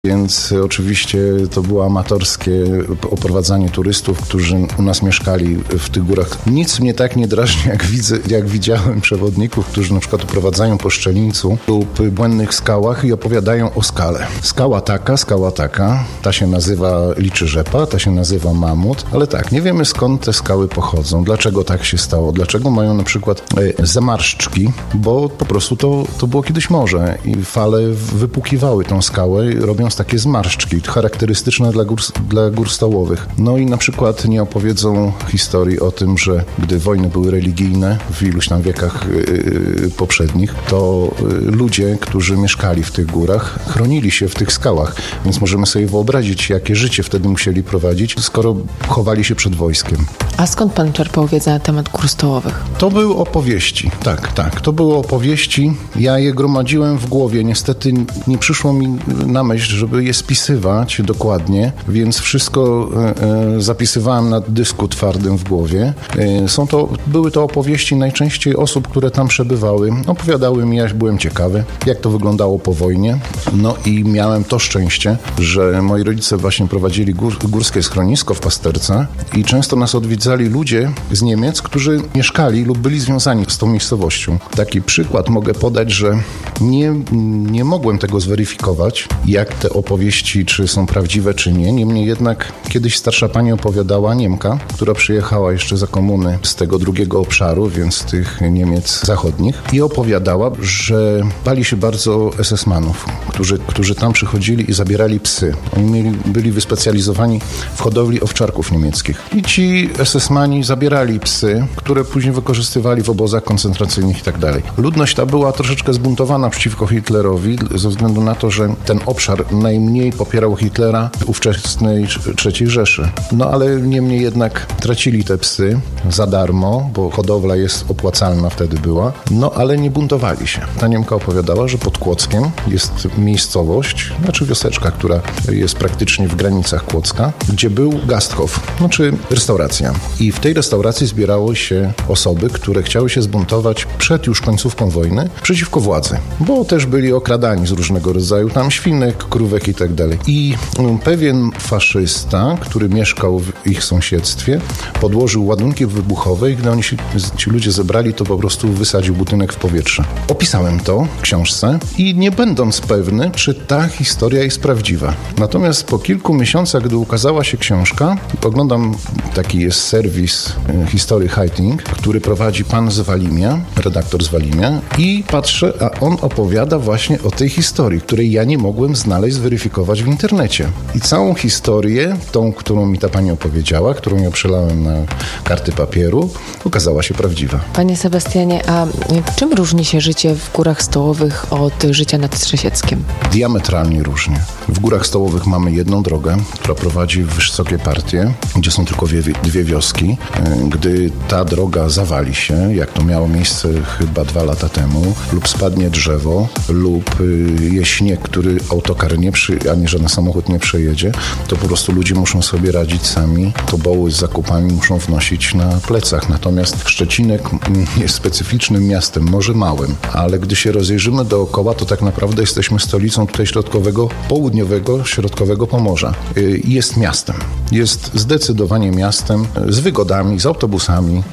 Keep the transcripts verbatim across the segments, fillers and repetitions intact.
Więc oczywiście to było amatorskie oprowadzanie turystów, którzy u nas mieszkali w tych górach. Nic mnie tak nie drażni, jak widzę, jak widziałem przewodników, którzy na przykład oprowadzają po Szczelińcu lub błędnych skałach i opowiadają o skale. Skała taka, skała taka, ta się nazywa Liczy Rzepa, ta się nazywa Mamut, ale tak, nie wiemy skąd te skały pochodzą, dlaczego tak się stało, dlaczego mają na przykład e, zamarszczki, bo po prostu to, to było kiedyś morze i fale wypukiwały tą skałę, robiąc takie zmarszczki charakterystyczne dla gór, dla gór stołowych. No i na przykład nie opowiedzą historii o tym, że gdy wojny były religijne w iluś tam wiekach yy, poprzednich, to yy, ludzie, którzy mieszkali w tych górach, chronili się w tych skałach, więc możemy sobie wyobrazić, jakie życie wtedy musieli prowadzić, skoro chowali się przed wojskiem. A skąd pan czerpał wiedzę na temat gór stołowych? To były opowieści, tak, tak, to były opowieści. Ja je gromadziłem w głowie, niestety nie przyszło mi na myśl, żeby je spisywać dokładnie, więc wszystko e, zapisywałem na dysku twardym w głowie. E, są to, były to opowieści najczęściej osób, które tam przebywały. Opowiadały mi, ja byłem ciekawy, jak to wyglądało po wojnie. No i miałem to szczęście, że moi rodzice właśnie prowadzili gór, górskie schronisko w Pasterce i często nas odwiedzali ludzie z Niemiec, którzy mieszkali lub byli związani z tą miejscowością. Taki przykład mogę podać, że nie, nie mogłem tego zweryfikować, jak te opowieści, czy są prawdziwe, czy nie. Niemniej jednak kiedyś starsza pani opowiadała, Niemka, która przyjechała jeszcze za komuny z tego drugiego obszaru, więc z tych Niemiec zachodnich, i opowiadała, że bali się bardzo es es manów, którzy, którzy tam przychodzili i zabierali psy. Oni mieli, byli wyspecjalizowani w hodowli owczarków niemieckich. I ci es es mani zabierali psy, które później wykorzystywali w obozach koncentracyjnych i tak dalej. Ludność ta była troszeczkę zbuntowana przeciwko Hitlerowi, ze względu na to, że ten obszar najmniej popierał Hitlera ówczesnej trzeciej Rzeszy. No ale niemniej jednak tracili te psy za darmo, bo hodowla jest opłacalna wtedy była, no ale nie buntowali się. Ta Niemka opowiadała, że pod Kłodzkiem jest miejscowość, znaczy wioseczka, która jest praktycznie w granicach Kłodzka, gdzie był Gasthof, znaczy restauracja. I w tej restauracji zbierały się osoby, które chciały się zbuntować przed już końcówką wojny przeciwko władzy, bo też byli okradani z różnego rodzaju tam świnek, krówek i tak dalej. I pewien faszysta, który mieszkał w ich sąsiedztwie, podłożył ładunki wybuchowe i gdy oni się, ci ludzie zebrali, to po prostu wysadził budynek w powietrze. Opisałem to w książce i nie będąc pewny, czy ta historia jest prawdziwa. Natomiast po kilku miesiącach, gdy ukazała się książka, oglądam, taki jest serwis History Hating, który prowadzi pan z Walimia, redaktor z Walimia, i patrzę, a on opowiada właśnie o tej historii, której ja nie mogłem znaleźć, zweryfikować w internecie. I całą historię, tą, którą mi ta pani opowiedziała, którą ja przelałem na karty papieru, okazała się prawdziwa. Panie Sebastianie, a czym różni się życie w Górach Stołowych od życia nad Strzesieckiem? Diametralnie różnie. W Górach Stołowych mamy jedną drogę, która prowadzi w wysokie partie, gdzie są tylko dwie, dwie wioski. Gdy ta droga zawali się, jak to miało miejsce chyba dwa lata temu, lub spadnie drzewo, lub jest śnieg, który autokar nie przy, ani żaden samochód nie przejedzie, to po prostu ludzie muszą sobie radzić sami. Toboły z zakupami muszą wnosić na plecach. Natomiast Szczecinek jest specyficznym miastem, może małym, ale gdy się rozejrzymy dookoła, to tak naprawdę jesteśmy stolicą tutaj środkowego, południowego, środkowego Pomorza. Jest miastem. Jest zdecydowanie miastem z wygodami, z autobusami.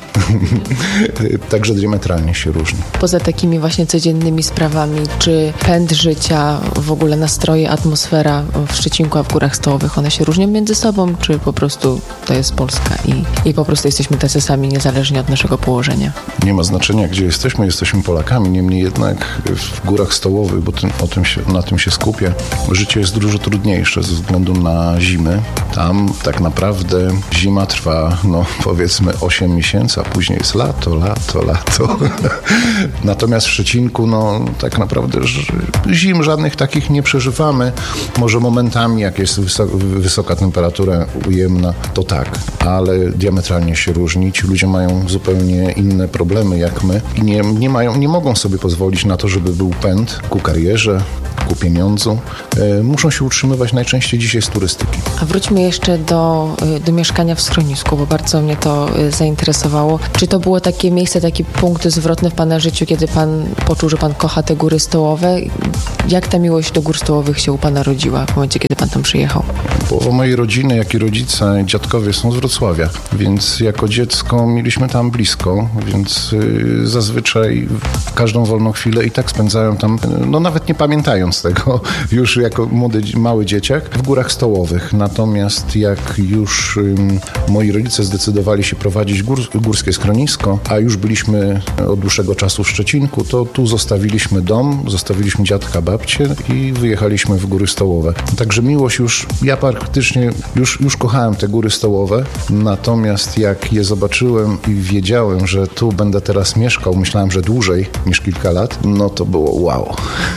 Także diametralnie się różni. Poza takimi właśnie codziennymi sprawami, czy pęd życia, w ogóle nastroje, atmosfera w Szczecinku, a w Górach Stołowych, one się różnią między sobą, czy po prostu to jest Polska i, i po prostu jesteśmy tacy sami, niezależnie od naszego położenia? Nie ma znaczenia, gdzie jesteśmy, jesteśmy Polakami, niemniej jednak w Górach Stołowych, bo tym, o tym się, na tym się skupię, życie jest dużo trudniejsze ze względu na zimy. Tam tak naprawdę zima trwa, no powiedzmy osiem miesięcy, a później jest lato, lato, lato. Natomiast w Szczecinku, no tak naprawdę zim żadnych takich nie przeżywamy. Może momentami, jak jest wysoka, wysoka temperatura ujemna, to tak, ale diametralnie się różni. Ci ludzie mają zupełnie inne problemy jak my i nie, nie, mają, nie mogą sobie pozwolić na to, żeby był pęd ku karierze, ku pieniądzu. E, muszą się utrzymywać najczęściej dzisiaj z turystyki. A wróćmy jeszcze do do, do mieszkania w schronisku, bo bardzo mnie to zainteresowało. Czy to było takie miejsce, taki punkt zwrotny w pana życiu, kiedy pan poczuł, że pan kocha te góry stołowe? Jak ta miłość do gór stołowych się u pana rodziła w momencie, kiedy pan tam przyjechał? Połowa mojej rodziny, jak i rodzice, dziadkowie są z Wrocławia, więc jako dziecko mieliśmy tam blisko, więc y, zazwyczaj w każdą wolną chwilę i tak spędzałem tam, no nawet nie pamiętając tego, już jako młody, mały dzieciak, w górach stołowych. Natomiast jak już y, moi rodzice zdecydowali się prowadzić gór, górskie schronisko, a już byliśmy od dłuższego czasu w Szczecinku, to tu zostawiliśmy dom, zostawiliśmy dziadka, babcię i wyjechaliśmy w góry stołowe. Także miłość już, ja praktycznie już, już kochałem te góry stołowe, natomiast jak je zobaczyłem i wiedziałem, że tu będę teraz mieszkał, myślałem, że dłużej niż kilka lat, no to było wow.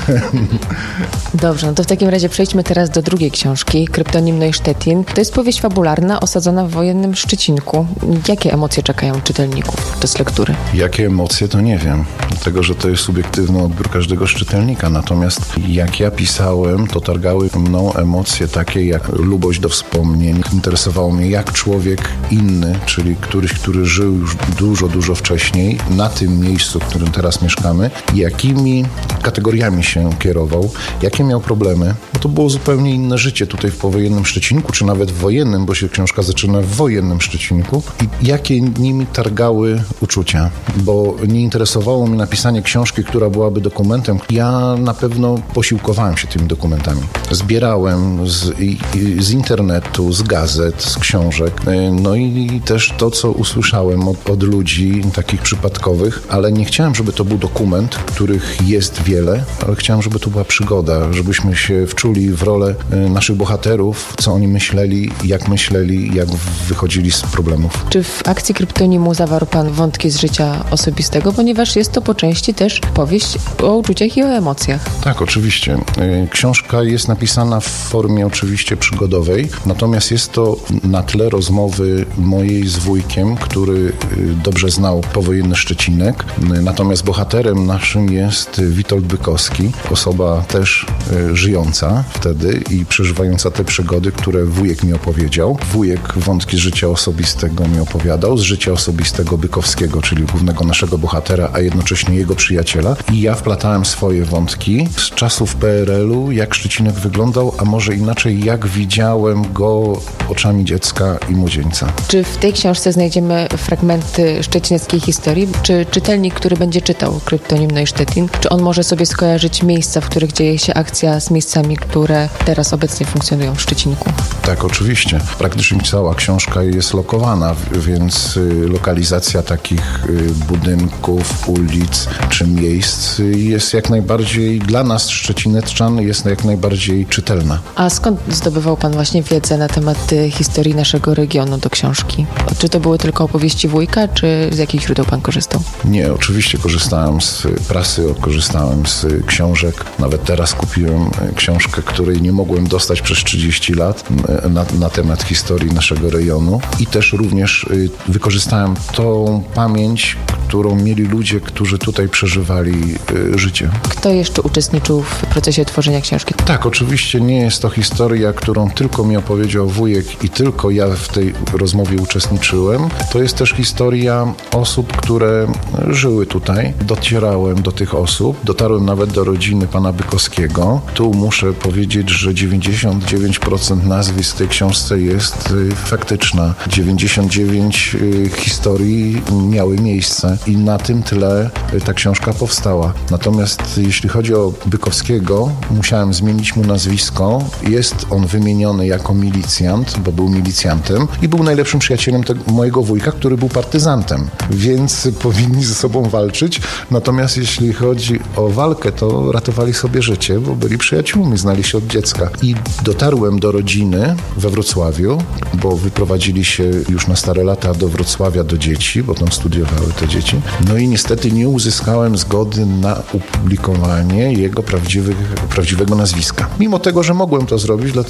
Dobrze, no to w takim razie przejdźmy teraz do drugiej książki, Kryptonim Neusztettin. To jest powieść fabularna osadzona w wojennym Szczecinku. Jakie emocje czekają czytelników z lektury? Jakie emocje, to nie wiem, dlatego, że to jest subiektywny odbiór każdego czytelnika, natomiast jak ja pisałem, to targały mną emocje takie jak lubość do wspomnień. Interesowało mnie, jak człowiek inny, czyli któryś, który żył już dużo, dużo wcześniej na tym miejscu, w którym teraz mieszkamy, jakimi kategoriami się kierował, jakie miał problemy, bo to było zupełnie inne życie tutaj w powojennym Szczecinku, czy nawet w wojennym, bo się książka zaczyna w wojennym Szczecinku i jakie nimi targały uczucia, bo nie interesowało mnie napisanie książki, która byłaby dokumentem. Ja na pewno posiłkowałem się tymi dokumentami. Zbierałem z, i, z internetu, z gazet, z książek, no i też to, co usłyszałem od, od ludzi takich przypadkowych, ale nie chciałem, żeby to był dokument, których jest wiele, ale chciałem, żeby to była przygoda, żebyśmy się wczuli w rolę naszych bohaterów, co oni myśleli, jak myśleli, jak wychodzili z problemów. Czy w akcji Kryptonimu zawarł pan wątki z życia osobistego, ponieważ jest to po części też powieść o uczuciach i o emocjach? Tak, oczywiście. Książka jest napisana w formie oczywiście przygodowej, natomiast jest to na tle rozmowy mojej z wujkiem, który dobrze znał powojenny Szczecinek. Natomiast bohaterem naszym jest Witold Bykowski, osoba też żyjąca wtedy i przeżywająca te przygody, które wujek mi opowiedział. Wujek wątki z życia osobistego mi opowiadał, z życia osobistego Bykowskiego, czyli głównego naszego bohatera, a jednocześnie jego przyjaciela. I ja wplatałem swoje wątki z czasów P R L u, jak Szczecinek wyglądał, a może inaczej, jak widziałem go oczami dziecka i młodzieńca. Czy w tej książce znajdziemy fragmenty szczecineckiej historii? Czy czytelnik, który będzie czytał Kryptonim Neusztettin, czy on może sobie skojarzyć miejsca, w których dzieje się akcja z miejscami, które teraz obecnie funkcjonują w Szczecinku? Tak, oczywiście. Praktycznie cała książka jest lokowana, więc lokalizacja takich budynków, ulic czy miejsc jest jak najbardziej dla nas, szczecineczczan, jest jak najbardziej czytelna. A skąd zdobywał pan właśnie wiedzę na temat historii naszego regionu do książki? Czy to były tylko opowieści wujka, czy z jakich źródeł pan korzystał? Nie, oczywiście korzystałem z prasy, korzystałem z książek. Nawet teraz kupiłem książkę, której nie mogłem dostać przez trzydzieści lat na, na temat historii naszego rejonu i też również wykorzystałem tą pamięć, którą mieli ludzie, którzy tutaj przeżywali y, życie. Kto jeszcze uczestniczył w procesie tworzenia książki? Tak, oczywiście nie jest to historia, którą tylko mi opowiedział wujek i tylko ja w tej rozmowie uczestniczyłem. To jest też historia osób, które żyły tutaj. Docierałem do tych osób, dotarłem nawet do rodziny pana Bykowskiego. Tu muszę powiedzieć, że dziewięćdziesiąt dziewięć procent nazwisk w tej książce jest y, faktyczna. dziewięćdziesiąt dziewięć procent y, historii miały miejsce i na tym tle y, ta książka powstała. Natomiast jeśli chodzi o Bykowskiego, musiałem zmienić mu nazwisko. Jest on wymieniony jako milicjant, bo był milicjantem i był najlepszym przyjacielem tego, mojego wujka, który był partyzantem, więc powinni ze sobą walczyć. Natomiast jeśli chodzi o walkę, to ratowali sobie życie, bo byli przyjaciółmi, znali się od dziecka. I dotarłem do rodziny we Wrocławiu, bo wyprowadzili się już na stare lata do Wrocławia do dzieci, bo tam studiowały te dzieci. No i niestety nie uzyskałem zgody na upublikowanie jego prawdziwych, prawdziwego nazwiska. Mimo tego, że mogłem to zrobić, dlatego że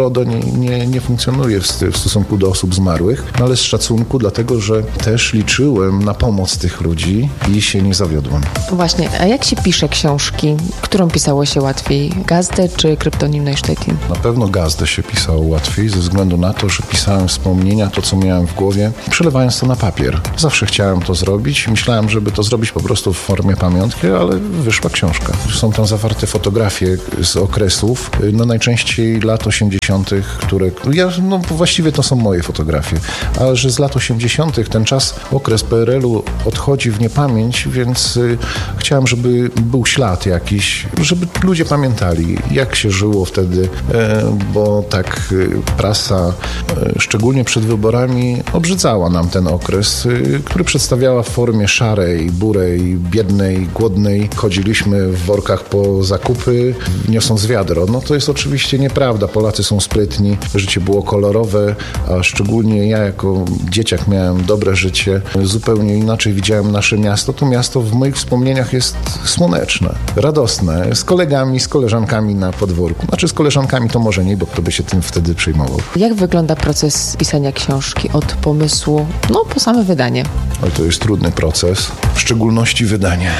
RODO nie, nie, nie funkcjonuje w, w stosunku do osób zmarłych, no ale z szacunku, dlatego że też liczyłem na pomoc tych ludzi i się nie zawiodłem. Właśnie, a jak się pisze książki? Którą pisało się łatwiej? Gazdę czy Kryptonim Neusztettin? Na pewno Gazdę się pisało łatwiej, ze względu na to, że pisałem wspomnienia, to co miałem w głowie, przelewając to na papier. Zawsze chciałem to zrobić. Myślałem, żeby to zrobić po prostu w formie pamiątki, ale wyszła książka. Są tam zawarte fotografie z okresów, no najczęściej lat osiemdziesiątych, które, ja, no właściwie to są moje fotografie, ale że z lat osiemdziesiątych ten czas, okres P R L-u odchodzi w niepamięć, więc y, chciałem, żeby był ślad jakiś, żeby ludzie pamiętali, jak się żyło wtedy, e, bo tak y, prasa, e, szczególnie przed wyborami, obrzydzała nam ten okres, y, który przedstawiała w formie szarej, burej, biednej, głodnej. Chodziliśmy w workach po zakupy, niosąc wiadro. No to jest oczywiście nieprawda. Polacy są sprytni, życie było kolorowe, a szczególnie ja jako dzieciak miałem dobre życie. Zupełnie inaczej widziałem nasze miasto. To miasto w moich wspomnieniach jest słoneczne, radosne, z kolegami, z koleżankami na podwórku. Znaczy z koleżankami to może nie, bo kto by się tym wtedy przejmował. Jak wygląda proces pisania książki od pomysłu, no po same wydanie? Oj, to jest trudny proces, w szczególności wydanie.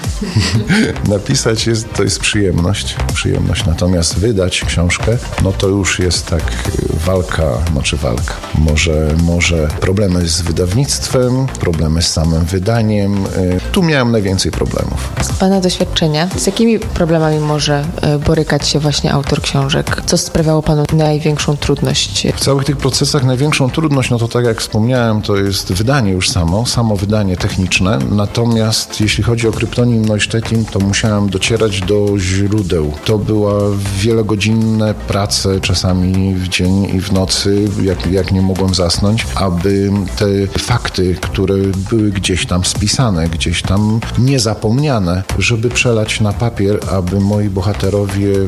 Napisać jest, to jest przyjemność, przyjemność, natomiast wydać książkę, no to już jest tak walka, znaczy walka. Może, może problemy z wydawnictwem, problemy z samym wydaniem. Tu miałem najwięcej problemów. Z Pana doświadczenia, z jakimi problemami może borykać się właśnie autor książek? Co sprawiało Panu największą trudność? W całych tych procesach największą trudność, no to tak jak wspomniałem, to jest wydanie już samo, samo wydanie techniczne, natomiast jeśli chodzi o Kryptonim Neusztettin, to musiałem docierać do źródeł. To była wielogodzinne prace, czasami w dzień i w nocy, jak, jak nie mogłem zasnąć, aby te fakty, które były gdzieś tam spisane, gdzieś tam niezapomniane, żeby przelać na papier, aby moi bohaterowie y,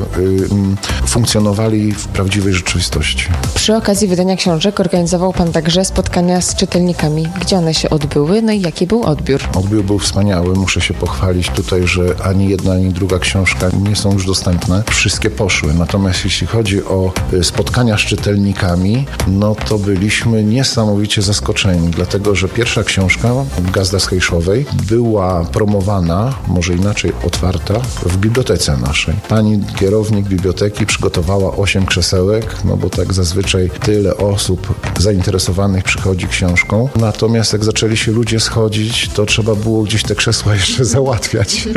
y, funkcjonowali w prawdziwej rzeczywistości. Przy okazji wydania książek organizował Pan także spotkania z czytelnikami. Gdzie one się odbyły? No i jaki był odbiór? Odbiór był wspaniały. Muszę się pochwalić tutaj, że ani jedna, ani druga książka nie są już dostępne. Wszystkie poszły. Natomiast jeśli chodzi o spotkania z czytelnikami, no to byliśmy niesamowicie zaskoczeni, dlatego że pierwsza książka, Gazda z Hejszowej, była promowana, może inaczej otwarta, w bibliotece naszej. Pani kierownik biblioteki przygotowała osiem krzesełek, no bo tak zazwyczaj tyle osób zainteresowanych przychodzi książką. Natomiast jak zaczęli się ludzie schodzić, to trzeba było gdzieś te krzesła jeszcze załatwiać.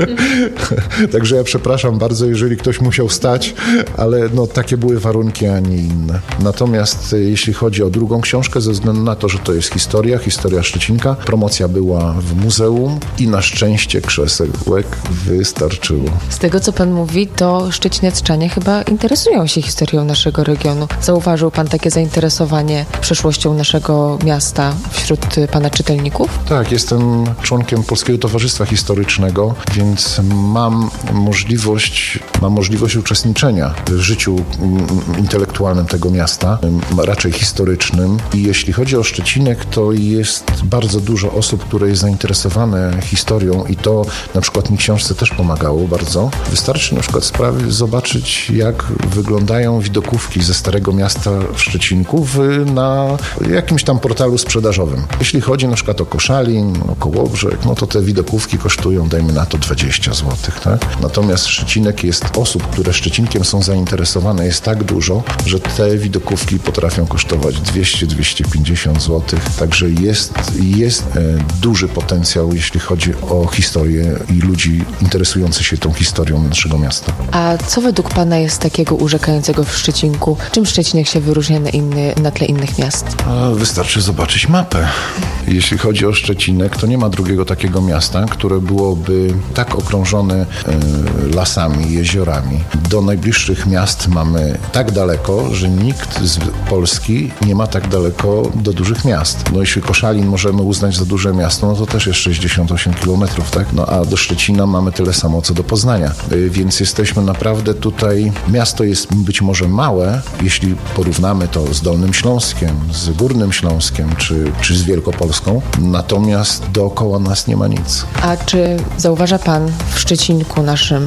Także ja przepraszam bardzo, jeżeli ktoś musiał stać, ale no takie były warunki, a nie inne. Natomiast jeśli chodzi o drugą książkę, ze względu na to, że to jest historia, historia Szczecinka, promocja była w muzeum i na szczęście krzesełek wystarczyło. Z tego, co Pan mówi, to szczeciniaczanie chyba interesują się historią naszego regionu. Zauważył Pan takie zainteresowanie przeszłością naszego miasta wśród Pana czytelników? Tak, jestem członkiem Polskiego Towarzystwa Historycznego, więc mam możliwość, mam możliwość uczestniczenia w życiu intelektualnym tego miasta, raczej historycznym. I jeśli chodzi o Szczecinek, to jest bardzo dużo osób, które jest zainteresowane historią i to na przykład mi książce też pomagało bardzo. Wystarczy na przykład sprawy zobaczyć, jak wyglądają widokówki ze Starego Miasta w Szczecinku w, na jakimś tam portalu sprzedażowym. Jeśli chodzi na przykład o Koszalin, o Kołobrzeg, no to te widokówki kosztują, dajmy na to dwadzieścia złotych, tak? Natomiast Szczecinek jest osób, które Szczecinkiem są zainteresowane, jest tak dużo, że te widokówki potrafią kosztować dwieście do dwustu pięćdziesięciu złotych. Także jest, jest e, duży potencjał, jeśli chodzi o historię i ludzi interesujących się tą historią naszego miasta. A co według Pana jest takiego urzekającego w Szczecinku? Czym Szczecinek się wyróżnia na, inny, na tle innych miast? A wystarczy zobaczyć mapę. Jeśli chodzi o Szczecinek, to nie ma drugiego takiego miasta, które byłoby tak okrążone e, lasami, jeziorami. Do najbliższych miast mamy tak daleko, że nikt z Polski nie ma tak daleko do dużych miast. No jeśli Koszalin możemy uznać za duże miasto, no to też jest sześćdziesiąt osiem kilometrów, tak? No a do Szczecina mamy tyle samo, co do Poznania. E, więc jesteśmy naprawdę tutaj, miasto jest być może małe, jeśli porównamy to z Dolnym Śląskiem, z Górnym Śląskiem, czy, czy z Wielkopolską, natomiast dookoła nas nie ma nic. A czy zauważa Pan w Szczecinku naszym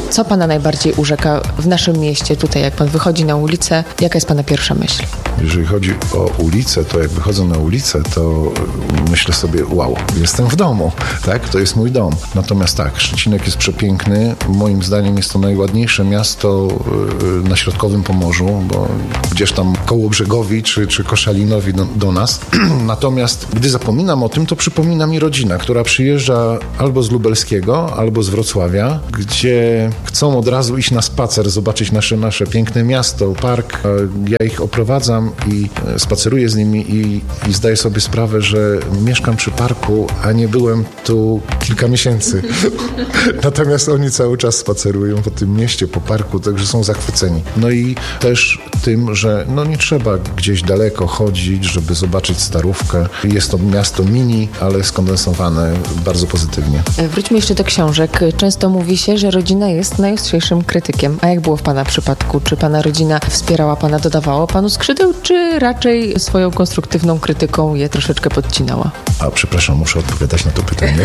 Co pana najbardziej urzeka w naszym mieście, tutaj jak pan wychodzi na ulicę, jaka jest pana pierwsza myśl? Jeżeli chodzi o ulicę, to jak wychodzę na ulicę, to myślę sobie, wow, jestem w domu, tak? To jest mój dom. Natomiast tak, Szczecinek jest przepiękny. Moim zdaniem jest to najładniejsze miasto na środkowym Pomorzu, bo gdzieś tam koło Brzegowi czy, czy Koszalinowi do, do nas. Natomiast gdy zapominam o tym, to przypomina mi rodzina, która przyjeżdża albo z Lubelskiego, albo z Wrocławia, gdzie chcą od razu iść na spacer, zobaczyć nasze, nasze piękne miasto, park. Ja ich oprowadzam i spaceruję z nimi i, i zdaję sobie sprawę, że mieszkam przy parku, a nie byłem tu kilka miesięcy. Natomiast oni cały czas spacerują po tym mieście, po parku, także są zachwyceni. No i też tym, że no nie trzeba gdzieś daleko chodzić, żeby zobaczyć Starówkę. Jest to miasto mini, ale skondensowane bardzo pozytywnie. Wróćmy jeszcze do książek. Często mówi się, że rodzina jest najostrzejszym krytykiem. A jak było w pana przypadku? Czy pana rodzina wspierała pana, dodawała panu skrzydeł, czy raczej swoją konstruktywną krytyką je troszeczkę podcinała? A przepraszam, muszę odpowiadać na to pytanie.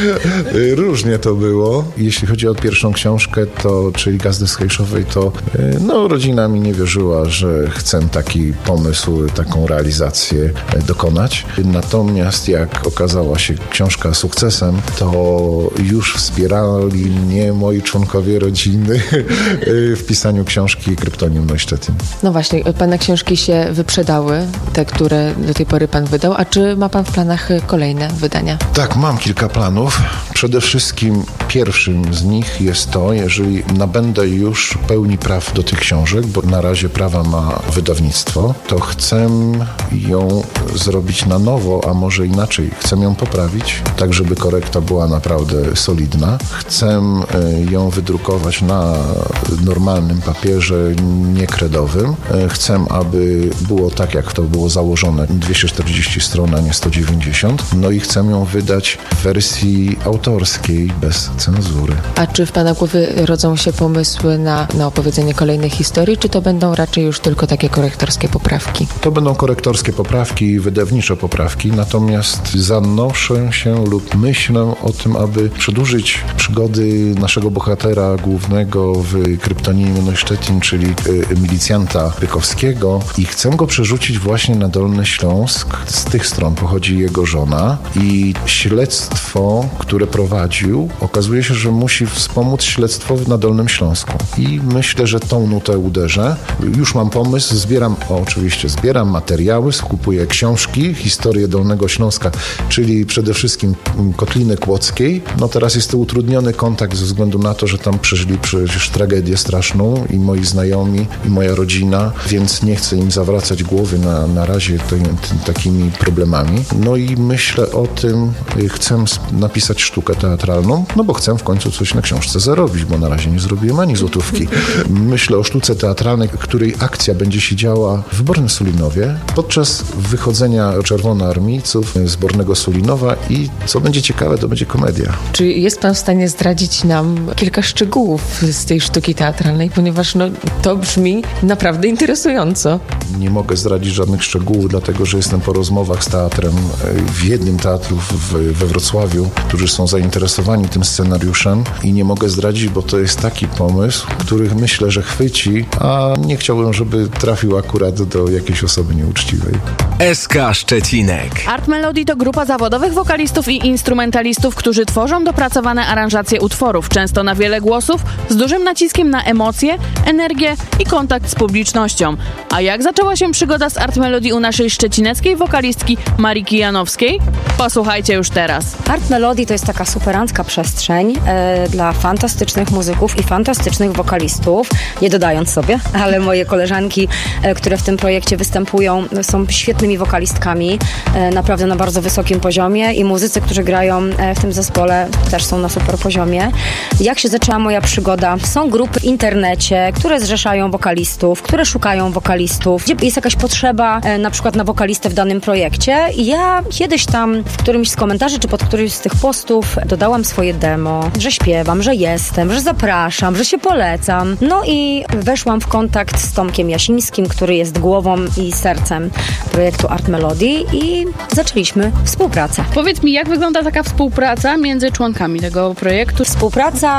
Różnie to było. Jeśli chodzi o pierwszą książkę, to, czyli Gazdy z Hejszowej, to no, rodzina mi nie wierzyła, że chcę taki pomysł, taką realizację dokonać. Natomiast jak okazała się książka sukcesem, to już wspierali mnie moi członkowie rodziny w pisaniu książki Kryptonim Neusztetyn. No właśnie, pana książki się wyprzedały, te, które do tej pory pan wydał, a czy ma pan w planach kolejne wydania? Tak, mam kilka planów. Przede wszystkim pierwszym z nich jest to, jeżeli nabędę już pełni praw do tych książek, bo na razie prawa ma wydawnictwo, to chcę ją zrobić na nowo, a może inaczej. Chcę ją poprawić, tak żeby korekta była naprawdę solidna. Chcę ją wydrukować na normalnym papierze, nie kredowym. Chcę, aby było tak, jak to było założone, dwieście czterdzieści stron, a nie sto dziewięćdziesiąt. No i chcę ją wydać w wersji autorskiej, bez cenzury. A czy w pana głowie rodzą się pomysły na, na opowiedzenie kolejnej historii, czy to będą raczej już tylko takie korektorskie poprawki? To będą korektorskie poprawki, wydawnicze poprawki, natomiast zanoszę się lub myślę o tym, aby przedłużyć przygody naszego bohatera głównego w Kryptonimie Neusztetyn, czyli milicjanta Bykowskiego, i chcę go przerzucić właśnie na Dolny Śląsk. Z tych stron pochodzi jego żona i śledztwo, które prowadził, okazuje się, że musi wspomóc śledztwo na Dolnym Śląsku. I myślę, że tą nutę uderzę. Już mam pomysł, zbieram, o, oczywiście zbieram materiały, skupuję książki, historię Dolnego Śląska, czyli przede wszystkim Kotliny Kłodzkiej. No teraz jest to utrudniony kontakt ze względu na to, że tam przeżyli przecież tragedię straszną i moi znajomi, i moja rodzina, więc nie chcę im zawracać głowy na, na razie ty, ty, takimi problemami. No i myślę o tym, chcę napisać sztukę teatralną, no bo chcę w końcu coś na książce zarobić, bo na razie nie zrobiłem ani złotówki. Myślę o sztuce teatralnej, której akcja będzie się działa w Bornym Sulinowie podczas wychodzenia czerwonoarmijców z Bornego Sulinowa i co będzie ciekawe, to będzie komedia. Czy jest pan w stanie zdradzić nam kilka szczegółów z tej sztuki teatralnej, ponieważ no, to brzmi naprawdę interesująco. Nie mogę zdradzić żadnych szczegółów, dlatego że jestem po rozmowach z teatrem w jednym teatru w, we Wrocławiu, którzy są zainteresowani tym scenariuszem i nie mogę zdradzić, bo to jest taki pomysł, który myślę, że chwyci, a nie chciałbym, żeby trafił akurat do jakiejś osoby nieuczciwej. S K Szczecinek. Art Melody to grupa zawodowych wokalistów i instrumentalistów, którzy tworzą dopracowane aranżacje utworów, często na wiele głosów, z dużym naciskiem na emocje, energię i kontakt z publicznością. A jak zaczęła się przygoda z Art Melody u naszej szczecineckiej wokalistki Mariki Janowskiej? Posłuchajcie już teraz. Art Melody to jest taka superancka przestrzeń e, dla fantastycznych muzyków i fantastycznych wokalistów, nie dodając sobie, ale moje koleżanki, e, które w tym projekcie występują, są świetnymi wokalistkami, e, naprawdę na bardzo wysokim poziomie i muzycy, którzy grają e, w tym zespole, też są na super poziomie. Jak się zaczęła moja przygoda? Są grupy w internecie, które zrzeszają wokalistów, które szukają wokalistów, gdzie jest jakaś potrzeba e, na przykład na wokalistę w danym projekcie i ja kiedyś tam w którymś z komentarzy, czy pod którymś z tych postów dodałam swoje demo, że śpiewam, że jestem, że zapraszam, że się polecam. No i weszłam w kontakt z Tomkiem Jasińskim, który jest głową i sercem projektu Art Melody i zaczęliśmy współpracę. Powiedz mi, jak wygląda taka współpraca między członkami tego projektu? Współpraca ym,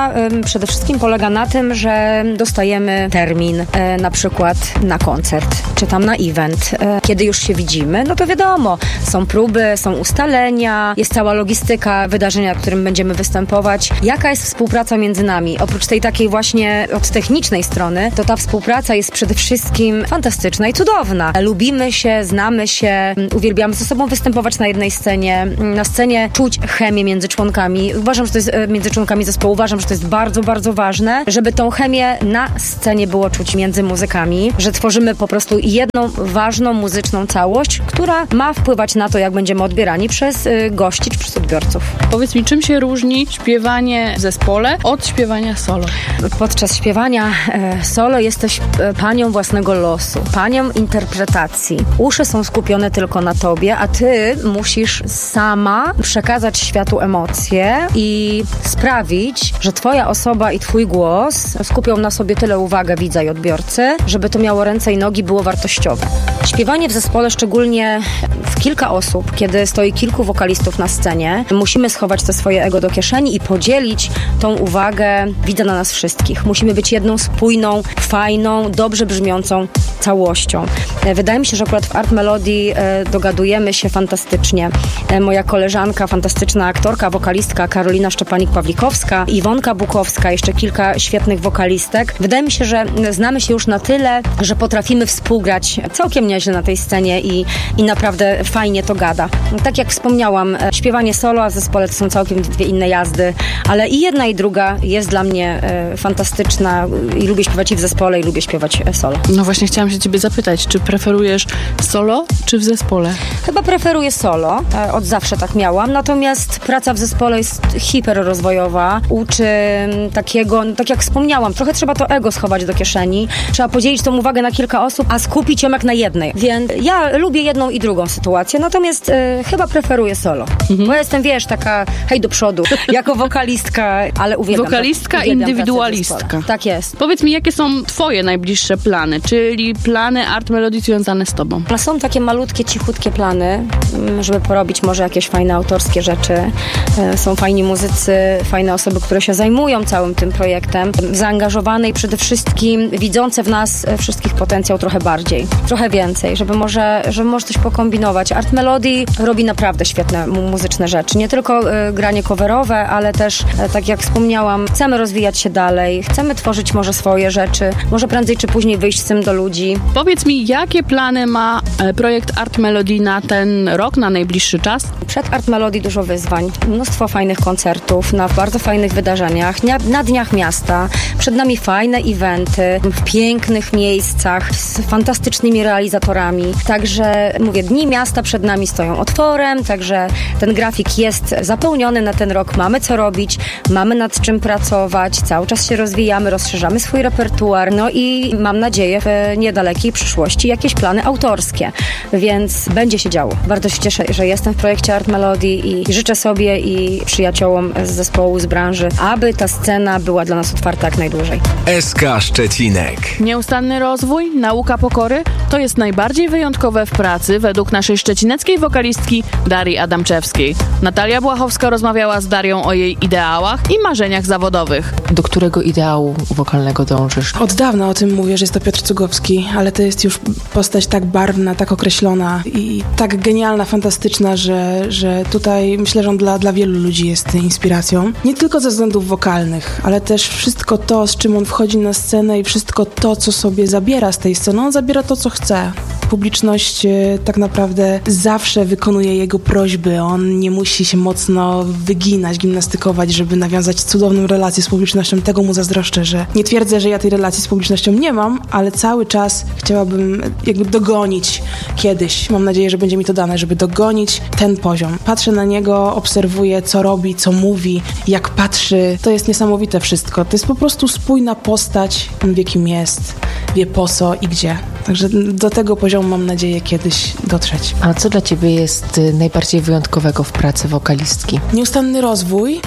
przede wszystkim polega na tym, że dostajemy termin e, na przykład na koncert, czy tam na event. E, kiedy już się widzimy, no to wiadomo, są próby, są ustalenia, jest cała logistyka wydarzenia, w którym będziemy występować. Jaka jest współpraca między nami? Oprócz tej takiej właśnie od technicznej strony, to ta współpraca jest przede wszystkim fantastyczna i cudowna. Lubimy się, znamy się, uwielbiamy ze sobą występować na jednej scenie. Na scenie czuć chemię między członkami. Uważam, że to jest między członkami zespołu, uważam, że to jest bardzo, bardzo ważne, żeby tą chemię na scenie było czuć między muzykami, że tworzymy po prostu jedną ważną muzyczną całość, która ma wpływać na to, jak będziemy odbierani przez y, gości czy przez odbiorców. Powiedz mi, czym się różni śpiewanie w zespole od śpiewania solo? Podczas śpiewania e, solo jesteś e, panią własnego losu, panią interpretacji. Uszy są skupione tylko na tobie, a ty musisz sama przekazać światu emocje i sprawić, że twoja osoba i twój głos skupią na sobie tyle uwagę widza i odbiorcy, żeby to miało ręce i nogi, było wartościowe. Śpiewanie w zespole, szczególnie w kilka osób, kiedy stoi kilku wokalistów na scenie, musimy schować to swoje ego do kieszeni i podzielić tą uwagę widza na nas wszystkich. Musimy być jedną spójną, fajną, dobrze brzmiącą całością. Wydaje mi się, że akurat w Art Melody e, dogadujemy się fantastycznie. E, moja koleżanka, fantastyczna aktorka, wokalistka Karolina Szczepanik-Pawlikowska, Iwonka Bukowska, jeszcze kilka świetnych wokalistek. Wydaje mi się, że znamy się już na tyle, że potrafimy współgrać całkiem nieźle na tej scenie i, i naprawdę fajnie to gada. Tak jak wspomniałam, e, śpiewanie solo, a w zespole to są całkiem dwie inne jazdy, ale i jedna i druga jest dla mnie e, fantastyczna i lubię śpiewać i w zespole, i lubię śpiewać solo. No właśnie chciałam się ciebie zapytać, czy preferujesz solo, czy w zespole? Chyba preferuję solo, e, od zawsze tak miałam, natomiast praca w zespole jest hiperrozwojowa, uczy takiego, no, tak jak wspomniałam, trochę trzeba to ego schować do kieszeni, trzeba podzielić tą uwagę na kilka osób, a skupić ją jak na jednej, więc ja lubię jedną i drugą sytuację, natomiast e, chyba preferuję solo, mhm. bo ja jestem, wiesz, taka hej do przodu, jako wokalistka, ale uwielbiam. Wokalistka, uwielbiam indywidualistka. Tak jest. Powiedz mi, jakie są twoje najbliższe plany, czyli plany Art Melody związane z tobą? Są takie malutkie, cichutkie plany, żeby porobić może jakieś fajne autorskie rzeczy. Są fajni muzycy, fajne osoby, które się zajmują całym tym projektem, zaangażowane i przede wszystkim widzące w nas wszystkich potencjał trochę bardziej, trochę więcej, żeby może, żeby może coś pokombinować. Art Melody robi naprawdę świetne mu- muzyczne rzeczy. Nie tylko y, granie coverowe, ale też, y, tak jak wspomniałam, chcemy rozwijać się dalej, chcemy tworzyć może swoje rzeczy, może prędzej czy później wyjść z tym do ludzi. Powiedz mi, jakie plany ma e, projekt Art Melody na ten rok, na najbliższy czas? Przed Art Melody dużo wyzwań, mnóstwo fajnych koncertów, na bardzo fajnych wydarzeniach, na, na Dniach Miasta. Przed nami fajne eventy, w pięknych miejscach, z fantastycznymi realizatorami. Także, mówię, Dni Miasta przed nami stoją otworem, także ten grafik jest zapełniony na ten rok. Mamy co robić, mamy nad czym pracować, cały czas się rozwijamy, rozszerzamy swój repertuar, no i mam nadzieję w niedalekiej przyszłości jakieś plany autorskie, więc będzie się działo. Bardzo się cieszę, że jestem w projekcie Art Melody i życzę sobie i przyjaciołom z zespołu, z branży, aby ta scena była dla nas otwarta jak najdłużej. S K Szczecinek. Nieustanny rozwój, nauka pokory to jest najbardziej wyjątkowe w pracy według naszej szczecineckiej wokalistki Darii Adamczewskiej. Natalia Błachowska rozmawiała z Darią o jej ideałach i marzeniach zawodowych. Do którego ideału wokalnego dążysz? Od dawna o tym mówię, że jest to Piotr Cugowski, ale to jest już postać tak barwna, tak określona i tak genialna, fantastyczna, że, że tutaj myślę, że on dla, dla wielu ludzi jest inspiracją. Nie tylko ze względów wokalnych, ale też wszystko to, z czym on wchodzi na scenę i wszystko to, co sobie zabiera z tej sceny. On zabiera to, co chce. Publiczność e, tak naprawdę zawsze wykonuje jego prośby. On nie musi się mocno wyginać, gimnastykować, żeby nawiązać cudowną relację z publicznością. Tego mu zazdroszczę, że nie twierdzę, że ja tej relacji z publicznością nie mam, ale cały czas chciałabym jakby dogonić kiedyś. Mam nadzieję, że będzie mi to dane, żeby dogonić ten poziom. Patrzę na niego, obserwuję, co robi, co mówi, jak patrzy. To jest niesamowite wszystko. To jest po prostu spójna postać, on wie, kim jest. wie po co i gdzie. Także do tego poziomu mam nadzieję kiedyś dotrzeć. A co dla ciebie jest y, najbardziej wyjątkowego w pracy wokalistki? Nieustanny rozwój,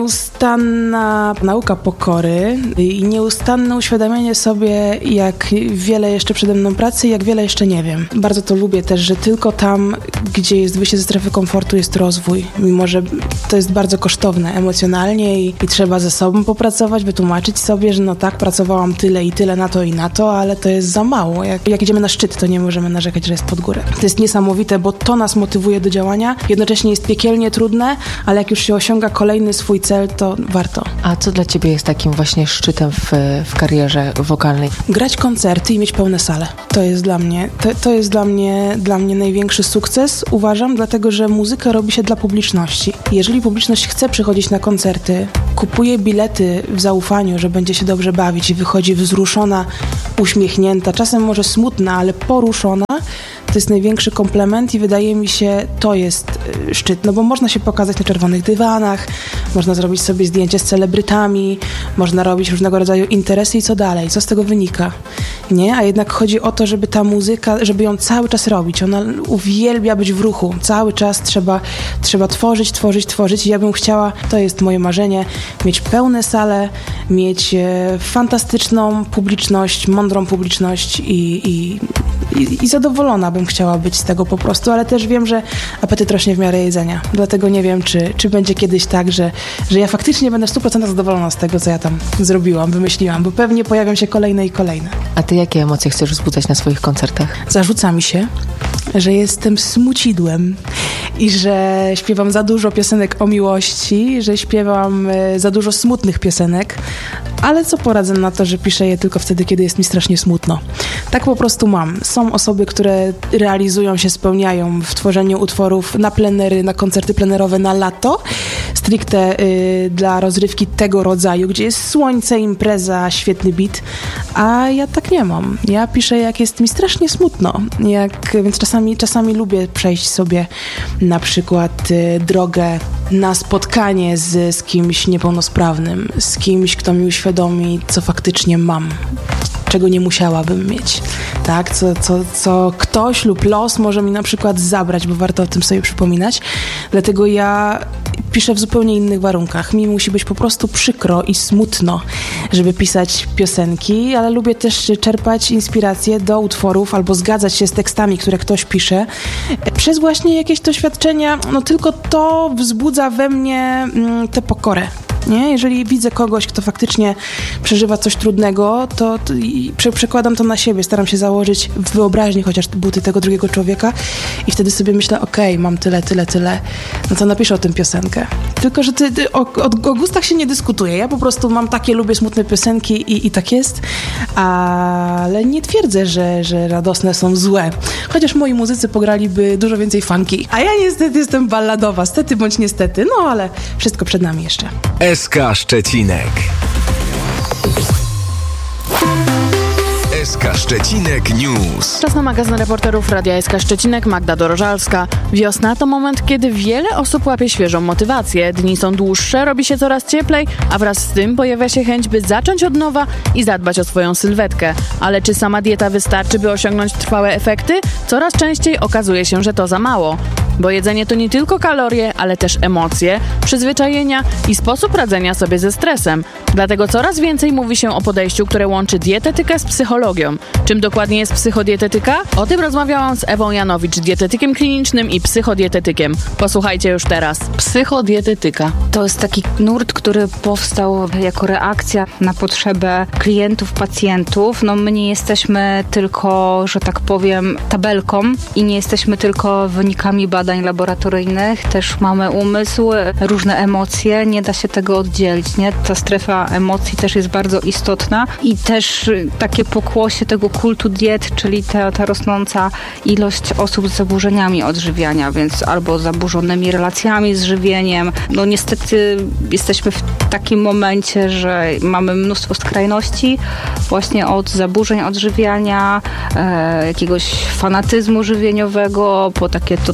nieustanna nauka pokory i nieustanne uświadamianie sobie, jak wiele jeszcze przede mną pracy i jak wiele jeszcze nie wiem. Bardzo to lubię też, że tylko tam, gdzie jest wyjście ze strefy komfortu, jest rozwój. Mimo że to jest bardzo kosztowne emocjonalnie i, i trzeba ze sobą popracować, wytłumaczyć sobie, że no tak, pracowałam tyle i tyle na to i na to, ale to jest za mało. Jak, jak idziemy na szczyt, to nie możemy narzekać, że jest pod górę. To jest niesamowite, bo to nas motywuje do działania. Jednocześnie jest piekielnie trudne, ale jak już się osiąga kolejny swój cel, to warto. A co dla ciebie jest takim właśnie szczytem w, w karierze wokalnej? Grać koncerty i mieć pełne sale. To jest dla mnie, to, to jest dla mnie, dla mnie największy sukces, uważam, dlatego, że muzyka robi się dla publiczności. Jeżeli publiczność chce przychodzić na koncerty, kupuje bilety w zaufaniu, że będzie się dobrze bawić i wychodzi wzruszona, uśmiechnięta, czasem może smutna, ale poruszona, to jest największy komplement i wydaje mi się, to jest szczyt, no bo można się pokazać na czerwonych dywanach, można zrobić sobie zdjęcie z celebrytami, można robić różnego rodzaju interesy i co dalej, co z tego wynika, nie? A jednak chodzi o to, żeby ta muzyka, żeby ją cały czas robić, ona uwielbia być w ruchu, cały czas trzeba, trzeba tworzyć, tworzyć, tworzyć i ja bym chciała, to jest moje marzenie, mieć pełne sale, mieć e, fantastyczną publiczność, mądrą publiczność i, i, i, i zadowolona bym chciała być z tego po prostu, ale też wiem, że apetyt rośnie w miarę jedzenia. Dlatego nie wiem, czy, czy będzie kiedyś tak, że, że ja faktycznie będę w stu procentach zadowolona z tego, co ja tam zrobiłam, wymyśliłam, bo pewnie pojawią się kolejne i kolejne. A ty jakie emocje chcesz wzbudzać na swoich koncertach? Zarzuca mi się, że jestem smucidłem i że śpiewam za dużo piosenek o miłości, że śpiewam za dużo smutnych piosenek, ale co poradzę na to, że piszę je tylko wtedy, kiedy jest mi strasznie smutno. Tak po prostu mam. Są osoby, które realizują się, spełniają w tworzeniu utworów na plenery, na koncerty plenerowe na lato, stricte y, dla rozrywki tego rodzaju, gdzie jest słońce, impreza, świetny beat, a ja tak nie mam. Ja piszę, jak jest mi strasznie smutno, jak, więc czasami, czasami lubię przejść sobie na przykład y, drogę na spotkanie z, z kimś niepełnosprawnym, z kimś, kto mi uświadomi, co faktycznie mam, czego nie musiałabym mieć, tak? Co, co, co ktoś lub los może mi na przykład zabrać, bo warto o tym sobie przypominać. Dlatego ja piszę w zupełnie innych warunkach. Mi musi być po prostu przykro i smutno, żeby pisać piosenki, ale lubię też czerpać inspiracje do utworów albo zgadzać się z tekstami, które ktoś pisze, przez właśnie jakieś doświadczenia. No tylko to wzbudza we mnie mm, tę pokorę. Nie? Jeżeli widzę kogoś, kto faktycznie przeżywa coś trudnego, to, to i prze, przekładam to na siebie, staram się założyć w wyobraźni chociaż buty tego drugiego człowieka i wtedy sobie myślę, okej, okay, mam tyle, tyle, tyle, no to napiszę o tym piosenkę. Tylko, że ty, ty, o, o, o gustach się nie dyskutuje. Ja po prostu mam takie, lubię smutne piosenki i, i tak jest, ale nie twierdzę, że, że radosne są złe. Chociaż moi muzycy pograliby dużo więcej funky, a ja niestety jestem balladowa, stety bądź niestety, no ale wszystko przed nami jeszcze. S K Szczecinek. S K Szczecinek News. Czas na magazyn reporterów Radia S K Szczecinek, Magda Dorożalska. Wiosna to moment, kiedy wiele osób łapie świeżą motywację. Dni są dłuższe, robi się coraz cieplej, a wraz z tym pojawia się chęć, by zacząć od nowa i zadbać o swoją sylwetkę. Ale czy sama dieta wystarczy, by osiągnąć trwałe efekty? Coraz częściej okazuje się, że to za mało. Bo jedzenie to nie tylko kalorie, ale też emocje, przyzwyczajenia i sposób radzenia sobie ze stresem. Dlatego coraz więcej mówi się o podejściu, które łączy dietetykę z psychologią. Czym dokładnie jest psychodietetyka? O tym rozmawiałam z Ewą Janowicz, dietetykiem klinicznym i psychodietetykiem. Posłuchajcie już teraz. Psychodietetyka. To jest taki nurt, który powstał jako reakcja na potrzebę klientów, pacjentów. No my nie jesteśmy tylko, że tak powiem, tabelką i nie jesteśmy tylko wynikami badań laboratoryjnych. Też mamy umysł, różne emocje, nie da się tego oddzielić, nie? Ta strefa emocji też jest bardzo istotna i też takie pokłosie tego kultu diet, czyli ta, ta rosnąca ilość osób z zaburzeniami odżywiania, więc albo zaburzonymi relacjami z żywieniem. No niestety jesteśmy w takim momencie, że mamy mnóstwo skrajności, właśnie od zaburzeń odżywiania, e, jakiegoś fanatyzmu żywieniowego, po takie totalne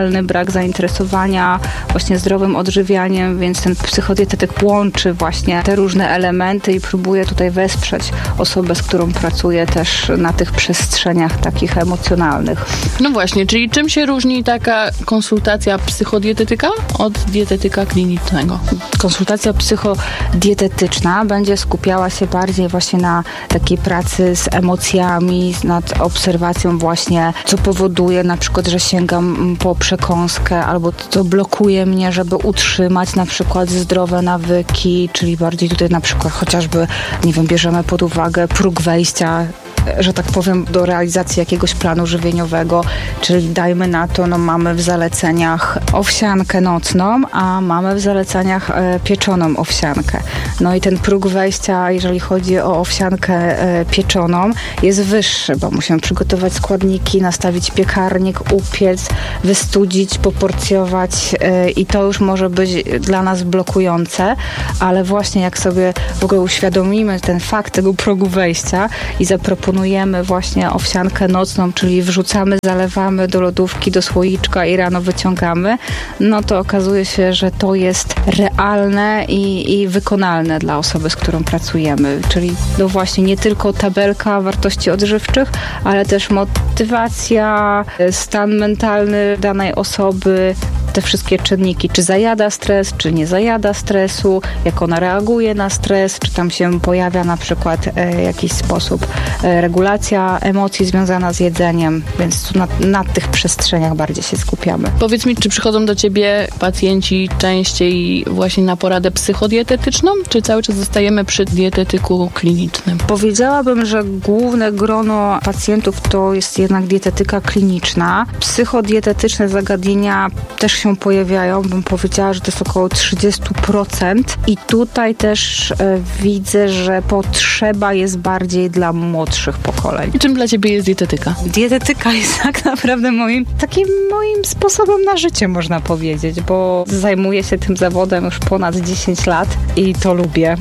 totalny brak zainteresowania właśnie zdrowym odżywianiem, więc ten psychodietetyk łączy właśnie te różne elementy i próbuje tutaj wesprzeć osobę, z którą pracuję też na tych przestrzeniach takich emocjonalnych. No właśnie, czyli czym się różni taka konsultacja psychodietetyka od dietetyka klinicznego? Konsultacja psychodietetyczna będzie skupiała się bardziej właśnie na takiej pracy z emocjami, nad obserwacją właśnie, co powoduje na przykład, że sięgam po przekąskę albo co blokuje mnie, żeby utrzymać na przykład zdrowe nawyki, czyli bardziej tutaj na przykład chociażby, nie wiem, bierzemy pod uwagę próg wejścia, że tak powiem, do realizacji jakiegoś planu żywieniowego, czyli dajmy na to, no mamy w zaleceniach owsiankę nocną, a mamy w zaleceniach e, pieczoną owsiankę. No i ten próg wejścia, jeżeli chodzi o owsiankę e, pieczoną, jest wyższy, bo musimy przygotować składniki, nastawić piekarnik, upiec, wystudzić, poporcjować e, i to już może być dla nas blokujące, ale właśnie jak sobie w ogóle uświadomimy ten fakt tego progu wejścia i zaproponujemy Proponujemy właśnie owsiankę nocną, czyli wrzucamy, zalewamy do lodówki, do słoiczka i rano wyciągamy, no to okazuje się, że to jest realne i, i wykonalne dla osoby, z którą pracujemy. Czyli no właśnie nie tylko tabelka wartości odżywczych, ale też motywacja, stan mentalny danej osoby, te wszystkie czynniki, czy zajada stres, czy nie zajada stresu, jak ona reaguje na stres, czy tam się pojawia na przykład e, jakiś sposób e, regulacja emocji związana z jedzeniem, więc tu na, na tych przestrzeniach bardziej się skupiamy. Powiedz mi, czy przychodzą do ciebie pacjenci częściej właśnie na poradę psychodietetyczną, czy cały czas zostajemy przy dietetyku klinicznym? Powiedziałabym, że główne grono pacjentów to jest jednak dietetyka kliniczna. Psychodietetyczne zagadnienia też się pojawiają, bym powiedziała, że to jest około trzydzieści procent i tutaj też e, widzę, że potrzeba jest bardziej dla młodszych pokoleń. I czym dla ciebie jest dietetyka? Dietetyka jest tak naprawdę moim, takim moim sposobem na życie, można powiedzieć, bo zajmuję się tym zawodem już ponad dziesięć lat i to lubię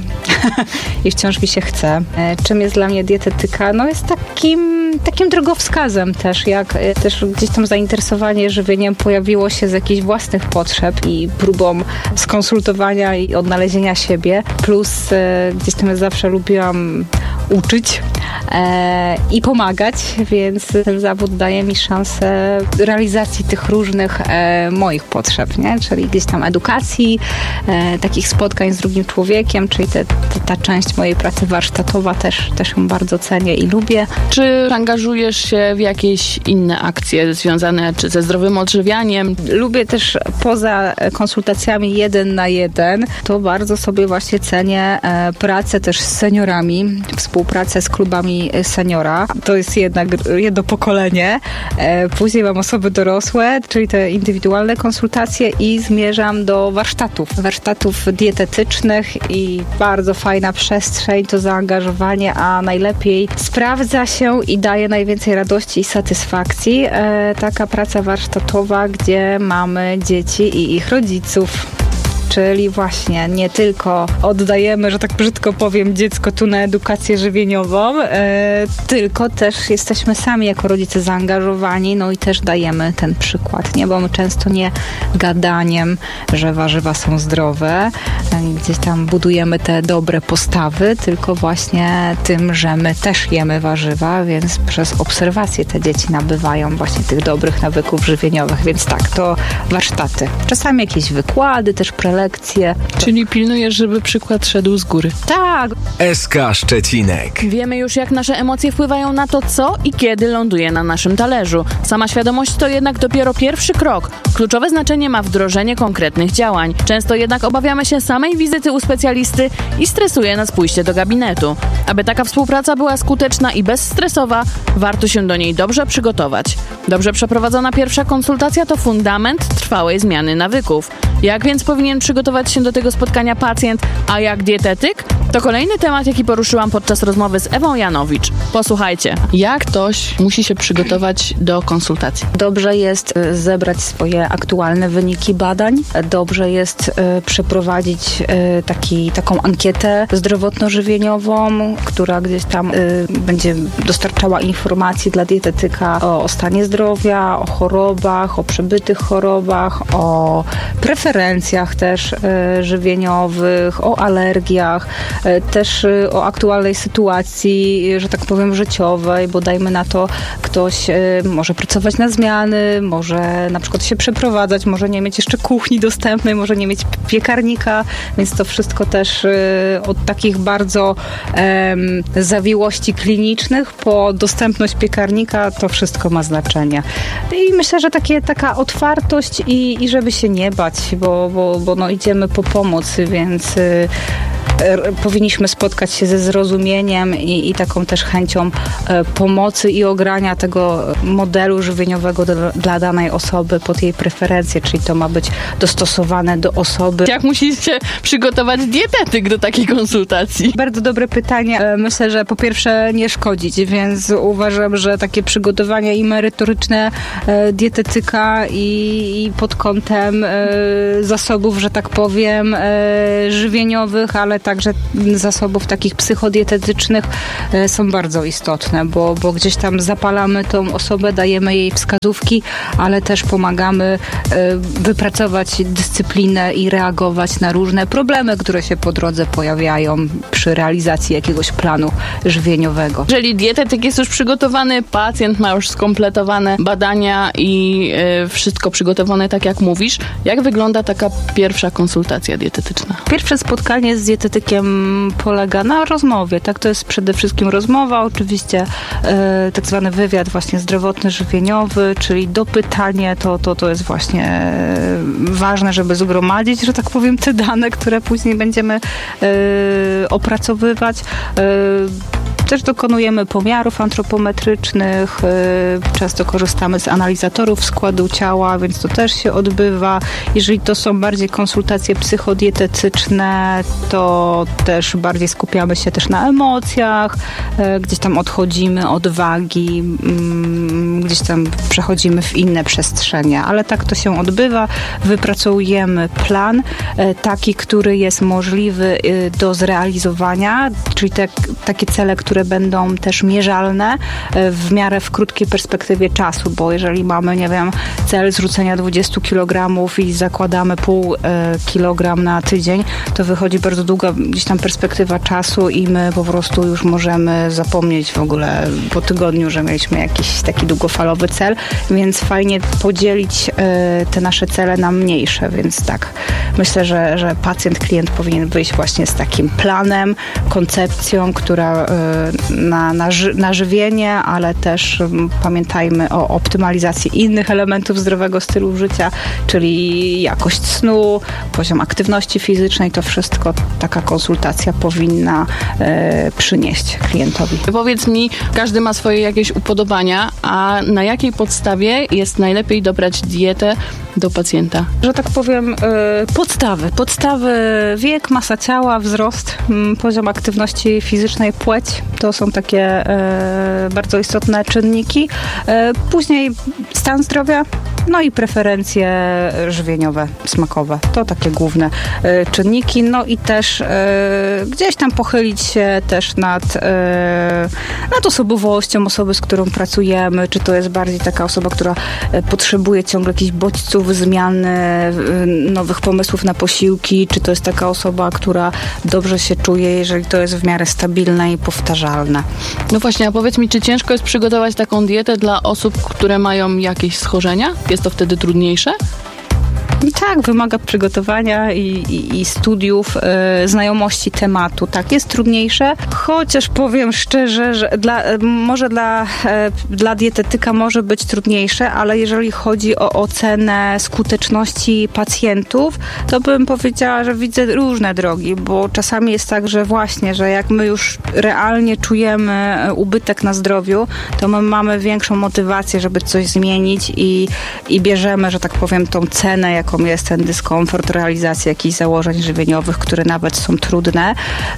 i wciąż mi się chce. E, czym jest dla mnie dietetyka? No jest takim takim drogowskazem też, jak e, też gdzieś tam zainteresowanie żywieniem pojawiło się z jakichś własnych potrzeb i próbą skonsultowania i odnalezienia siebie, plus e, gdzieś tam zawsze lubiłam uczyć e, i pomagać, więc ten zawód daje mi szansę realizacji tych różnych e, moich potrzeb, nie? Czyli gdzieś tam edukacji, e, takich spotkań z drugim człowiekiem, czyli te, te, ta część mojej pracy warsztatowa też, też ją bardzo cenię i lubię. Czy angażujesz się w jakieś inne akcje związane czy ze zdrowym odżywianiem? Lubię też poza konsultacjami jeden na jeden, to bardzo sobie właśnie cenię e, pracę też z seniorami, współpracę z klubami seniora. To jest jednak jedno pokolenie. E, później mam osoby dorosłe, czyli te indywidualne konsultacje i zmierzam do warsztatów. Warsztatów dietetycznych i bardzo fajna przestrzeń, to zaangażowanie, a najlepiej sprawdza się i daje najwięcej radości i satysfakcji. E, taka praca warsztatowa, gdzie mamy dzieci i ich rodziców. Czyli właśnie nie tylko oddajemy, że tak brzydko powiem, dziecko tu na edukację żywieniową, e, tylko też jesteśmy sami jako rodzice zaangażowani, no i też dajemy ten przykład, nie? Bo my często nie gadaniem, że warzywa są zdrowe, gdzieś tam budujemy te dobre postawy, tylko właśnie tym, że my też jemy warzywa, więc przez obserwację te dzieci nabywają właśnie tych dobrych nawyków żywieniowych, więc tak, to warsztaty. Czasami jakieś wykłady, też prelekcje. Czyli pilnujesz, żeby przykład szedł z góry. Tak. S K Szczecinek. Wiemy już, jak nasze emocje wpływają na to, co i kiedy ląduje na naszym talerzu. Sama świadomość to jednak dopiero pierwszy krok. Kluczowe znaczenie ma wdrożenie konkretnych działań. Często jednak obawiamy się samej wizyty u specjalisty i stresuje nas pójście do gabinetu. Aby taka współpraca była skuteczna i bezstresowa, warto się do niej dobrze przygotować. Dobrze przeprowadzona pierwsza konsultacja to fundament trwałej zmiany nawyków. Jak więc powinien przygotować się do tego spotkania pacjent, a jak dietetyk? To kolejny temat, jaki poruszyłam podczas rozmowy z Ewą Janowicz. Posłuchajcie. Jak ktoś musi się przygotować do konsultacji? Dobrze jest y, zebrać swoje aktualne wyniki badań. Dobrze jest y, przeprowadzić y, taki, taką ankietę zdrowotno-żywieniową, która gdzieś tam y, będzie dostarczała informacji dla dietetyka o, o stanie zdrowia, o chorobach, o przebytych chorobach, o preferencjach też y, żywieniowych, o alergiach, y, też y, o aktualnej sytuacji, że tak powiem, życiowej, bo dajmy na to, ktoś y, może pracować na zmiany, może na przykład się przeprowadzać, może nie mieć jeszcze kuchni dostępnej, może nie mieć piekarnika, więc to wszystko też y, od takich bardzo y, zawiłości klinicznych po dostępność piekarnika, to wszystko ma znaczenie. I myślę, że takie, taka otwartość i, i żeby się nie bać, bo, bo, bo no idziemy po pomoc, więc y, powinniśmy spotkać się ze zrozumieniem i, i taką też chęcią e, pomocy i ogrania tego modelu żywieniowego do, dla danej osoby pod jej preferencje, czyli to ma być dostosowane do osoby. Jak musi się przygotować dietetyk do takiej konsultacji? Bardzo dobre pytanie. E, myślę, że po pierwsze nie szkodzić, więc uważam, że takie przygotowanie i merytoryczne e, dietetyka i, i pod kątem e, zasobów, że tak powiem, e, żywieniowych, ale także zasobów takich psychodietetycznych e, są bardzo istotne, bo, bo gdzieś tam zapalamy tą osobę, dajemy jej wskazówki, ale też pomagamy e, wypracować dyscyplinę i reagować na różne problemy, które się po drodze pojawiają przy realizacji jakiegoś planu żywieniowego. Jeżeli dietetyk jest już przygotowany, pacjent ma już skompletowane badania i e, wszystko przygotowane tak jak mówisz, jak wygląda taka pierwsza konsultacja dietetyczna? Pierwsze spotkanie z dietetykiem polega na rozmowie, tak? To jest przede wszystkim rozmowa, oczywiście e, tak zwany wywiad właśnie zdrowotny, żywieniowy, czyli dopytanie, to, to, to jest właśnie e, ważne, żeby zgromadzić, że tak powiem, te dane, które później będziemy e, opracowywać. E, Też dokonujemy pomiarów antropometrycznych, często korzystamy z analizatorów składu ciała, więc to też się odbywa. Jeżeli to są bardziej konsultacje psychodietetyczne, to też bardziej skupiamy się też na emocjach, gdzieś tam odchodzimy od wagi, gdzieś tam przechodzimy w inne przestrzenie, ale tak to się odbywa. Wypracujemy plan taki, który jest możliwy do zrealizowania, czyli te, takie cele, które będą też mierzalne w miarę w krótkiej perspektywie czasu, bo jeżeli mamy, nie wiem, cel zrzucenia dwadzieścia kilogramów i zakładamy pół kilogram na tydzień, to wychodzi bardzo długa gdzieś tam perspektywa czasu i my po prostu już możemy zapomnieć w ogóle po tygodniu, że mieliśmy jakiś taki długofalowy cel, więc fajnie podzielić te nasze cele na mniejsze, więc tak, myślę, że, że pacjent, klient powinien wyjść właśnie z takim planem, koncepcją, która na, na, ży, na żywienie, ale też um, pamiętajmy o optymalizacji innych elementów zdrowego stylu życia, czyli jakość snu, poziom aktywności fizycznej, to wszystko taka konsultacja powinna e, przynieść klientowi. Powiedz mi, każdy ma swoje jakieś upodobania, a na jakiej podstawie jest najlepiej dobrać dietę do pacjenta? Że tak powiem, e, podstawy. Podstawy wiek, masa ciała, wzrost, m, poziom aktywności fizycznej, płeć. To są takie e, bardzo istotne czynniki. E, później stan zdrowia, no i preferencje żywieniowe, smakowe. To takie główne e, czynniki. No i też e, gdzieś tam pochylić się też nad, e, nad osobowością osoby, z którą pracujemy. Czy to jest bardziej taka osoba, która e, potrzebuje ciągle jakichś bodźców, zmian, e, nowych pomysłów na posiłki. Czy to jest taka osoba, która dobrze się czuje, jeżeli to jest w miarę stabilne i powtarzalne. No właśnie, a powiedz mi, czy ciężko jest przygotować taką dietę dla osób, które mają jakieś schorzenia? Jest to wtedy trudniejsze? Tak, wymaga przygotowania i, i, i studiów, e, znajomości tematu. Tak, jest trudniejsze, chociaż powiem szczerze, że dla, może dla, e, dla dietetyka może być trudniejsze, ale jeżeli chodzi o ocenę skuteczności pacjentów, to bym powiedziała, że widzę różne drogi, bo czasami jest tak, że właśnie, że jak my już realnie czujemy ubytek na zdrowiu, to my mamy większą motywację, żeby coś zmienić i, i bierzemy, że tak powiem, tą cenę jako jaką jest ten dyskomfort realizacji jakichś założeń żywieniowych, które nawet są trudne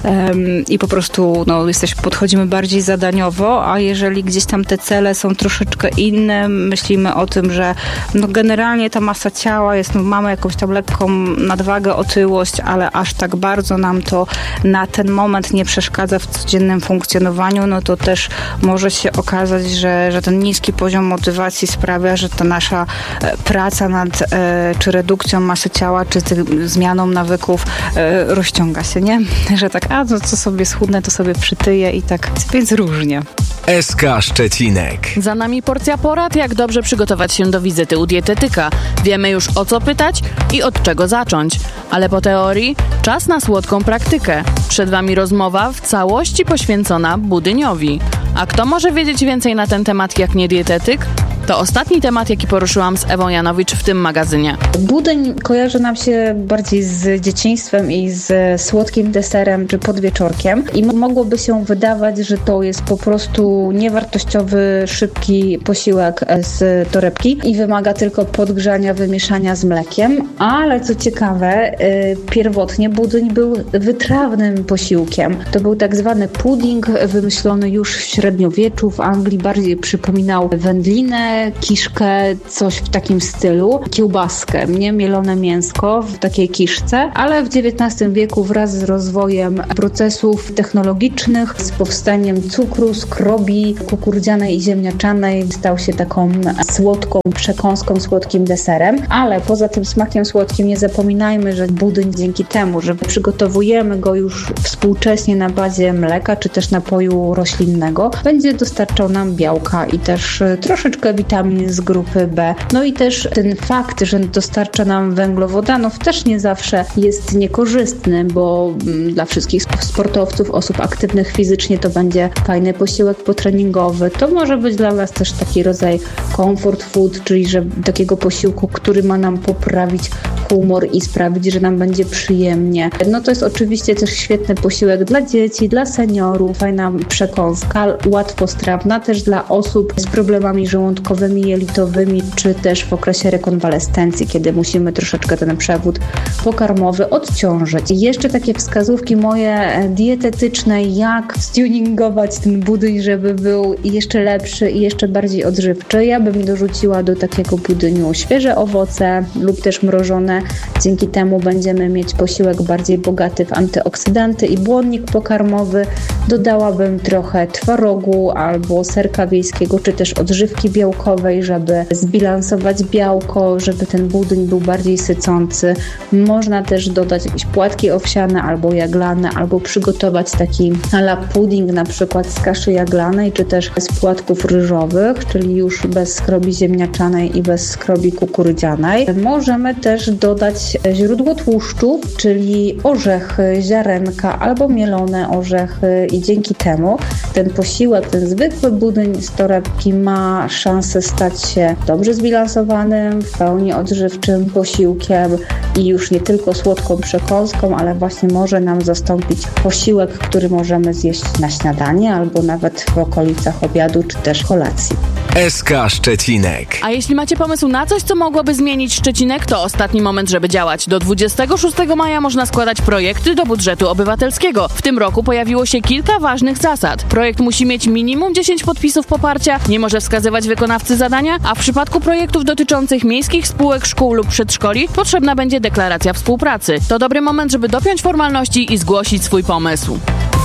um, i po prostu no, jesteś, podchodzimy bardziej zadaniowo, a jeżeli gdzieś tam te cele są troszeczkę inne, myślimy o tym, że no, generalnie ta masa ciała jest, no, mamy jakąś tam lekką nadwagę, otyłość, ale aż tak bardzo nam to na ten moment nie przeszkadza w codziennym funkcjonowaniu, no to też może się okazać, że, że ten niski poziom motywacji sprawia, że ta nasza praca nad e, czy redukcją masy ciała, czy ty, zmianą nawyków e, rozciąga się, nie? Że tak, a to co sobie schudnę, to sobie przytyję i tak, więc różnie. S K Szczecinek. Za nami porcja porad, jak dobrze przygotować się do wizyty u dietetyka. Wiemy już, o co pytać i od czego zacząć. Ale po teorii czas na słodką praktykę. Przed wami rozmowa w całości poświęcona budyniowi. A kto może wiedzieć więcej na ten temat jak nie dietetyk? To ostatni temat, jaki poruszyłam z Ewą Janowicz w tym magazynie. Budyń kojarzy nam się bardziej z dzieciństwem i z słodkim deserem czy podwieczorkiem i mogłoby się wydawać, że to jest po prostu niewartościowy, szybki posiłek z torebki i wymaga tylko podgrzania, wymieszania z mlekiem, ale co ciekawe, pierwotnie budyń był wytrawnym posiłkiem. To był tak zwany pudding wymyślony już w średniowieczu w Anglii, bardziej przypominał wędlinę, kiszkę, coś w takim stylu, kiełbaskę, nie? Mielone mięsko w takiej kiszce, ale w dziewiętnastym wieku wraz z rozwojem procesów technologicznych, z powstaniem cukru, skrobi kukurydzianej i ziemniaczanej stał się taką słodką przekąską, słodkim deserem, ale poza tym smakiem słodkim nie zapominajmy, że budyń dzięki temu, że przygotowujemy go już współcześnie na bazie mleka, czy też napoju roślinnego, będzie dostarczał nam białka i też troszeczkę witamin z grupy B. No i też ten fakt, że dostarcza nam węglowodanów też nie zawsze jest niekorzystny, bo dla wszystkich sportowców, osób aktywnych fizycznie to będzie fajny posiłek potreningowy. To może być dla nas też taki rodzaj comfort food, czyli że takiego posiłku, który ma nam poprawić humor i sprawić, że nam będzie przyjemnie. No to jest oczywiście też świetny posiłek dla dzieci, dla seniorów, fajna przekąska, łatwostrawna też dla osób z problemami żołądkowymi, jelitowymi, czy też w okresie rekonwalescencji, kiedy musimy troszeczkę ten przewód pokarmowy odciążyć. I jeszcze takie wskazówki moje dietetyczne, jak stuningować ten budyń, żeby był jeszcze lepszy i jeszcze bardziej odżywczy. Ja bym dorzuciła do takiego budyniu świeże owoce lub też mrożone. Dzięki temu będziemy mieć posiłek bardziej bogaty w antyoksydanty i błonnik pokarmowy. Dodałabym trochę twarogu albo serka wiejskiego, czy też odżywki białkowej, żeby zbilansować białko, żeby ten budyń był bardziej sycący. Można też dodać jakieś płatki owsiane albo jaglane, albo przygotować taki a la pudding na przykład z kaszy jaglanej, czy też z płatków ryżowych, czyli już bez skrobi ziemniaczanej i bez skrobi kukurydzianej. Możemy też dodać źródło tłuszczu, czyli orzechy, ziarenka albo mielone orzechy i dzięki temu ten posiłek, ten zwykły budyń z torebki ma szansę stać się dobrze zbilansowanym, w pełni odżywczym posiłkiem i już nie tylko słodką przekąską, ale właśnie może nam zastąpić posiłek, który możemy zjeść na śniadanie albo nawet w okolicach obiadu czy też kolacji. S K Szczecinek. A jeśli macie pomysł na coś, co mogłoby zmienić Szczecinek, to ostatni moment, żeby działać. Do dwudziestego szóstego maja można składać projekty do budżetu obywatelskiego. W tym roku pojawiło się kilka ważnych zasad. Projekt musi mieć minimum dziesięć podpisów poparcia, nie może wskazywać wykonawcy zadania, a w przypadku projektów dotyczących miejskich spółek, szkół lub przedszkoli potrzebna będzie deklaracja współpracy. To dobry moment, żeby dopiąć formalności i zgłosić swój pomysł.